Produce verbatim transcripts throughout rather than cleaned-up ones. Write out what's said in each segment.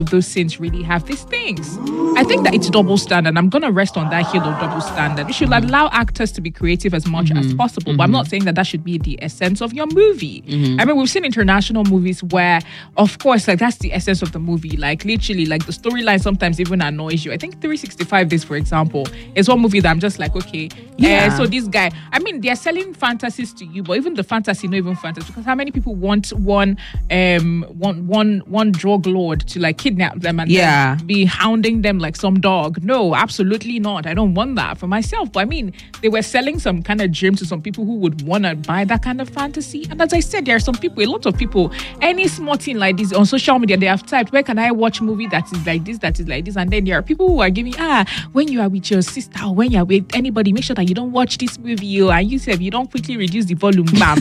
those scenes really have these things. I think that it's double standard. I'm going to rest on that hill of double standard. You should allow actors to be creative as much mm-hmm. as possible, mm-hmm. but I'm not saying that that should be the essence of your movie. Mm-hmm. I mean, we've seen international movies where, of course, like that's the essence of the movie. Like literally, like the storyline sometimes even annoys you. I think three sixty-five Days, for example, is one movie that I'm just like, okay, yeah. Uh, so this guy, I mean, they're selling fantasies to you, but even the fantasy, not even fantasy, because how many people want one, um, one, one, one drug lord to like kidnap them and yeah. then be hounding them like some dog? No, absolutely not. I don't want that for myself. But I mean, they were selling some kind of dream to some people who would want to buy that kind of fantasy. And as I said, there are some people, a lot of people, any small thing like this on social media, they have typed, where can I watch a movie that is like this, that is like this? And then there are people who are giving, ah, when you are with your sister or when you are with anybody, make sure that you don't watch this movie. Oh, and you said you don't quickly reduce the volume, bam.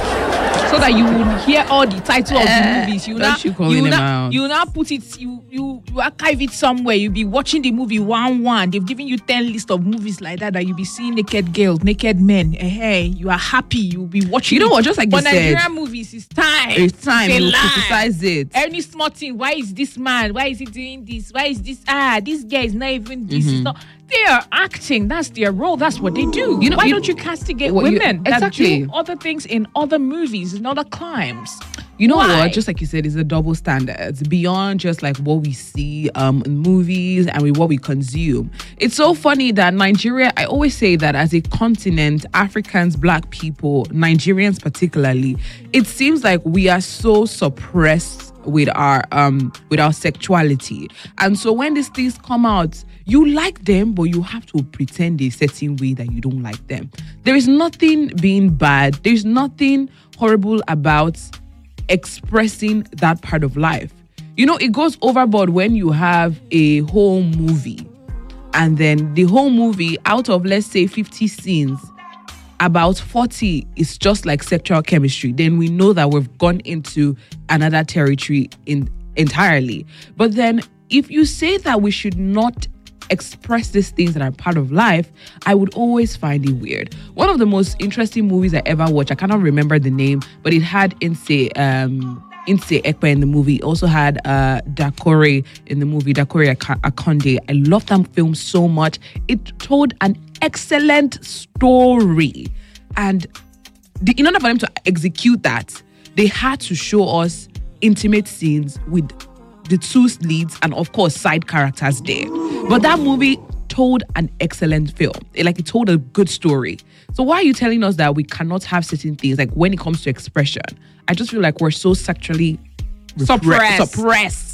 So that you will hear all the title of the movies. You now, you, you, now now, you now put it, you, you you archive it somewhere. You'll be watching the movie one one. They've given you ten lists of movies like that that you'll be seeing naked girls, naked men. Hey, you are happy. You'll be watching. You know it. what? Just like but you Nigerian said, movies, it's time. It's time. It's You criticize it. Any small thing. Why is this man? Why is he doing this? Why is this? Ah, this guy is not even this. Mm-hmm. Is not. They are acting. That's their role. That's what they do. You know, Why you, don't you castigate women you, exactly. that do other things in other movies, in other climes? You know Why? what? Just like you said, it's a double standard. It's beyond just like what we see um, in movies and with what we consume. It's so funny that Nigeria, I always say that as a continent, Africans, Black people, Nigerians particularly, it seems like we are so suppressed with our um with our sexuality. And so when these things come out, you like them, but you have to pretend a certain way that you don't like them. There is nothing being bad. There's nothing horrible about expressing that part of life. You know, it goes overboard when you have a whole movie and then the whole movie, out of let's say fifty scenes, about forty is just like sexual chemistry. Then we know that we've gone into another territory in entirely. But then if you say that we should not express these things that are part of life, I would always find it weird. One of the most interesting movies I ever watched, I cannot remember the name, but it had Nse um Nse Ekpe in the movie. It also had uh Dakore in the movie, Dakore Akonde. I love that film so much. It told an excellent story, and the, in order for them to execute that, they had to show us intimate scenes with the two leads and of course side characters there. But that movie told an excellent film. It, like it told a good story. So why are you telling us that we cannot have certain things, like when it comes to expression? I just feel like we're so sexually suppressed. suppressed.